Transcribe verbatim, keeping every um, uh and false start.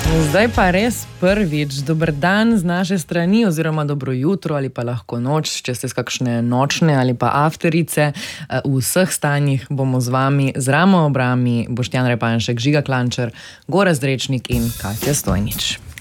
Zdaj pa res prvič, dober dan z naše strani oziroma dobro jutro ali pa lahko noč, če ste z kakšne nočne ali pa afterice. V vseh stanjih bomo z vami z ramo ob rami Boštjan Repanšek, Žiga Klančar, Gorazd Rečnik in Katja Stojnič.